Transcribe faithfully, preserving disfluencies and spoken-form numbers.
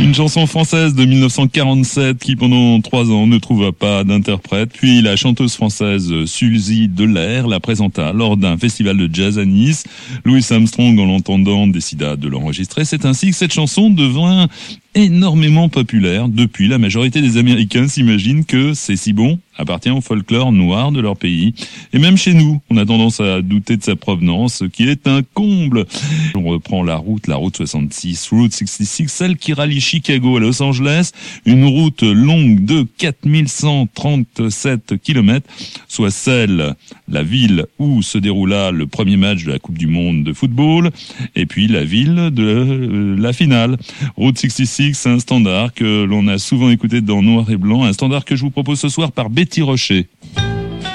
Une chanson française de mille neuf cent quarante-sept qui pendant trois ans ne trouva pas d'interprète. Puis la chanteuse française Suzy Delair la présenta lors d'un festival de jazz à Nice. Louis Armstrong, en l'entendant, décida de l'enregistrer. C'est ainsi que cette chanson devint énormément populaire. Depuis, la majorité des Américains s'imaginent que C'est si bon appartient au folklore noir de leur pays. Et même chez nous, on a tendance à douter de sa provenance, ce qui est un comble. On reprend la route, la route soixante-six, Route soixante-six, celle qui rallie Chicago à Los Angeles, une route longue de quatre mille cent trente-sept kilomètres, soit celle, la ville où se déroula le premier match de la Coupe du Monde de football, et puis la ville de euh, la finale. Route soixante-six, un standard que l'on a souvent écouté dans Noir et Blanc, un standard que je vous propose ce soir par Betty Rocher.